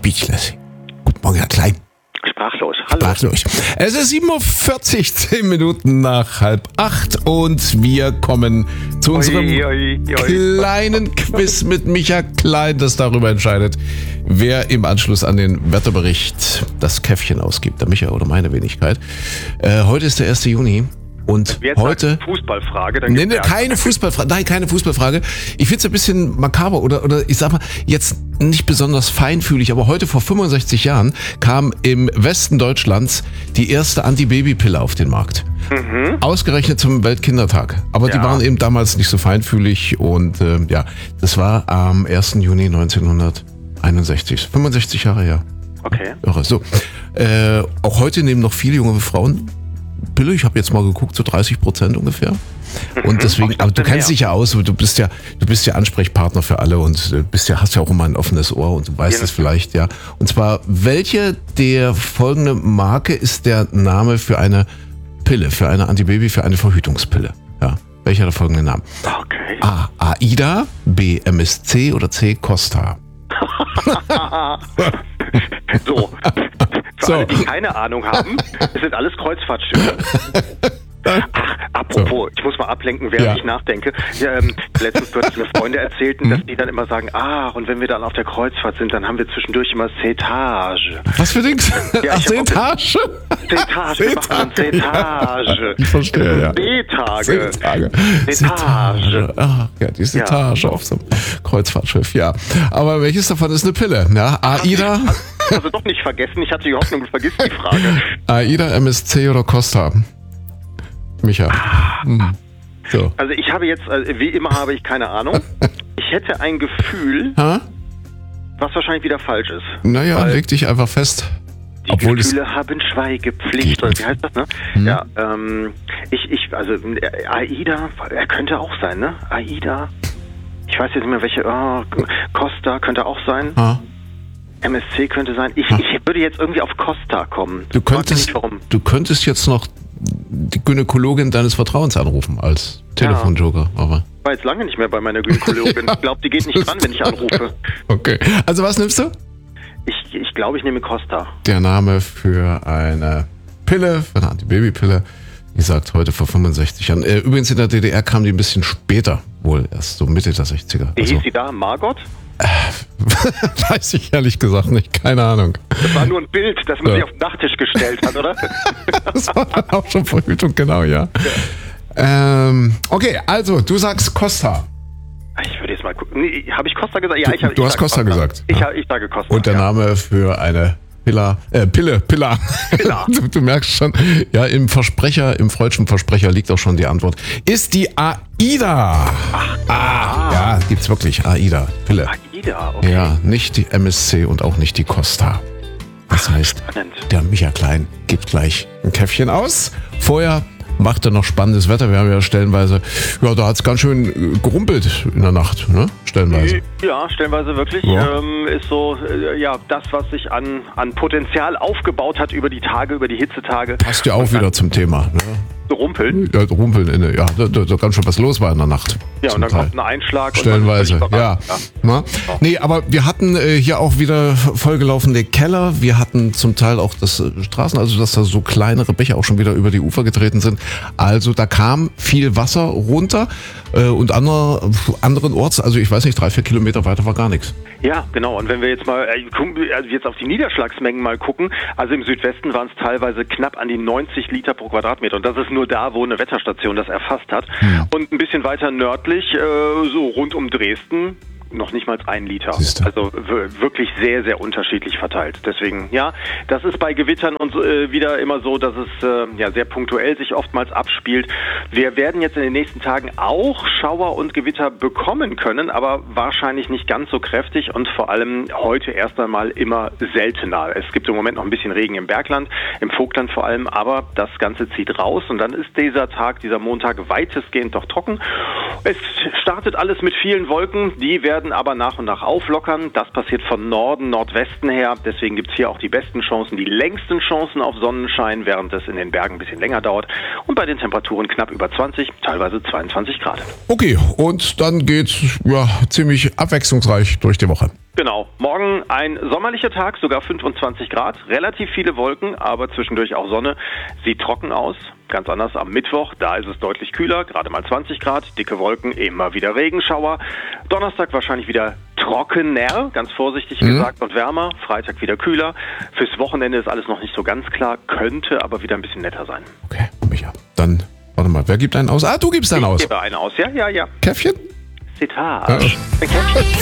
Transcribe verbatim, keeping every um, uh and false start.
Speechless. Guten Morgen, Herr Klein. Sprachlos. Hallo. Sprachlos. Es ist sieben Uhr vierzig, zehn Minuten nach halb acht und wir kommen zu unserem Oi, oi, oi. kleinen Quiz mit Micha Klein, das darüber entscheidet, wer im Anschluss an den Wetterbericht das Käffchen ausgibt, der Micha oder meine Wenigkeit. Äh, heute ist der erste Juni. Und Jetzt heute. Fußballfrage. Dann Nee, nee, keine Fußballfrage. Nein, keine Fußballfrage. Ich finde es ein bisschen makaber oder, oder ich sag mal, jetzt nicht besonders feinfühlig, aber heute vor fünfundsechzig Jahren kam im Westen Deutschlands die erste Antibabypille auf den Markt. Mhm. Ausgerechnet zum Weltkindertag. Aber Ja. die waren eben damals nicht so feinfühlig und äh, ja, das war am ersten Juni neunzehnhunderteinundsechzig. fünfundsechzig Jahre her. Okay. Irre. So, äh, auch heute nehmen noch viele junge Frauen Pille. Ich habe jetzt mal geguckt, so dreißig Prozent ungefähr. Und deswegen, aber du kennst dich ja aus, du bist ja, du bist ja Ansprechpartner für alle und du bist ja, hast ja auch immer ein offenes Ohr und du weißt Ja, es vielleicht, ja. Und zwar, welche der folgende Marke ist der Name für eine Pille, für eine Antibaby, für eine Verhütungspille? Ja. Welcher der folgenden Namen? Okay. A. Aida, B. M S C oder C. Costa? So. Für So. alle, die keine Ahnung haben, es sind alles Kreuzfahrtschiffe. Ach, apropos, ich muss mal ablenken, während Ja. ich nachdenke. Ja, ähm, letztens hörte ich mir Freunde erzählten, dass die dann immer sagen, ah, und wenn wir dann auf der Kreuzfahrt sind, dann haben wir zwischendurch immer Cetage. Was für Dings? Ja, Ach, ich hab auch- Cetage? Cetage, wir machen dann Cetage. Ich verstehe, ja. B-Tage. Seetage. Seetage. Ah, ja, die Seetage Ja. auf so einem Kreuzfahrtschiff, ja. Aber welches davon ist eine Pille? Ja, Aida, Also doch nicht vergessen, ich hatte die Hoffnung, du vergisst die Frage. Aida, M S C oder Costa? Micha. Hm. So. Also ich habe jetzt, also wie immer habe ich keine Ahnung. Ich hätte ein Gefühl, Ha? was wahrscheinlich wieder falsch ist. Naja, Weil leg dich einfach fest. die Obwohl es. Gefühle haben Schweigepflicht. Geht Oder nicht. wie heißt das, ne? Hm. Ja, ähm, ich, ich, also äh, Aida, er könnte auch sein, ne? Aida. Ich weiß jetzt nicht mehr welche, oh, Costa könnte auch sein. Ha? M S C könnte sein. Ich, Ha. ich würde jetzt irgendwie auf Costa kommen. Du Frag mich könntest, nicht warum. du könntest jetzt noch die Gynäkologin deines Vertrauens anrufen als Telefonjoker, aber. Ich war jetzt lange nicht mehr bei meiner Gynäkologin. Ich glaube, die geht nicht dran, wenn ich anrufe. Okay. Also was nimmst du? Ich, ich glaube, ich nehme Costa. Der Name für eine Pille, für eine Antibabypille. Wie gesagt, heute vor fünfundsechzig Jahren. Äh, übrigens in der D D R kam die ein bisschen später, wohl erst so Mitte der sechziger. Wie Also, hieß sie da? Margot? weiß ich ehrlich gesagt nicht, keine Ahnung. Das war nur ein Bild, das man Ja. sich auf den Nachttisch gestellt hat, oder? Das war dann auch schon Verhütung, genau, ja. Ähm, okay, also du sagst Costa. Ich würde jetzt mal gucken. Nee, habe ich Costa gesagt? Ja, Du- ich, hab- du ich hast sage Costa gesagt, Ich, ja. ha- ich sage Costa. Und der ja. Name für eine Pilla, äh, Pille, Pilla. Pilla. Du, du merkst schon, ja, im Versprecher, im freudschen Versprecher liegt auch schon die Antwort. Ist die Aida. Ah, ja, gibt's wirklich. Aida, Pille. Aida, okay. Ja, nicht die M S C und auch nicht die Costa. Das heißt, Spannend. der Micha Klein gibt gleich ein Käffchen aus. Vorher macht er noch spannendes Wetter. Wir haben ja stellenweise, ja, da hat's ganz schön äh, gerumpelt in der Nacht, ne? Stellenweise. Ja, stellenweise wirklich. Ja. Ähm, ist so, äh, ja, das, was sich an, an Potenzial aufgebaut hat über die Tage, über die Hitzetage. Passt ja auch wieder zum Thema, ne? Rumpeln. Ja, rumpeln in der, ja, da, da, da ganz schön was los war in der Nacht. Ja, Zum und dann Teil. kommt ein Einschlag. Stellenweise, und man ja. ist völlig überrascht. Na? Nee, aber wir hatten äh, hier auch wieder vollgelaufene Keller. Wir hatten zum Teil auch das äh, Straßen, also dass da so kleinere Bäche auch schon wieder über die Ufer getreten sind. Also da kam viel Wasser runter äh, und andere, anderen Orts, also ich weiß nicht, drei, vier Kilometer weiter war gar nichts. Ja, genau. Und wenn wir jetzt mal äh, gucken, also jetzt auf die Niederschlagsmengen mal gucken, also im Südwesten waren es teilweise knapp an die neunzig Liter pro Quadratmeter. Und das ist nur da, wo eine Wetterstation das erfasst hat. Hm. Und ein bisschen weiter nördlich, äh, so rund um Dresden, noch nicht mal ein Liter. Siehste. Also w- wirklich sehr, sehr unterschiedlich verteilt. Deswegen, ja, das ist bei Gewittern und so, äh, wieder immer so, dass es äh, ja sehr punktuell sich oftmals abspielt. Wir werden jetzt in den nächsten Tagen auch Schauer und Gewitter bekommen können, aber wahrscheinlich nicht ganz so kräftig und vor allem heute erst einmal immer seltener. Es gibt im Moment noch ein bisschen Regen im Bergland, im Vogtland vor allem, aber das Ganze zieht raus und dann ist dieser Tag, dieser Montag weitestgehend doch trocken. Es startet alles mit vielen Wolken, die werden aber nach und nach auflockern. Das passiert von Norden, Nordwesten her. Deswegen gibt es hier auch die besten Chancen, die längsten Chancen auf Sonnenschein, während es in den Bergen ein bisschen länger dauert. Und bei den Temperaturen knapp über zwanzig, teilweise zweiundzwanzig Grad. Okay, und dann geht's ja ziemlich abwechslungsreich durch die Woche. Genau. Morgen ein sommerlicher Tag, sogar fünfundzwanzig Grad. Relativ viele Wolken, aber zwischendurch auch Sonne. Sieht trocken aus. Ganz anders am Mittwoch. Da ist es deutlich kühler, gerade mal zwanzig Grad. Dicke Wolken, immer wieder Regenschauer. Donnerstag wahrscheinlich wieder trockener, ganz vorsichtig mhm. gesagt, und wärmer. Freitag wieder kühler. Fürs Wochenende ist alles noch nicht so ganz klar. Könnte aber wieder ein bisschen netter sein. Okay, Micha. Dann, warte mal, wer gibt einen aus? Ah, du gibst einen ich aus. Ich gebe einen aus, ja, ja, ja. Käffchen? Zitat. Ja. Ein Käffchen?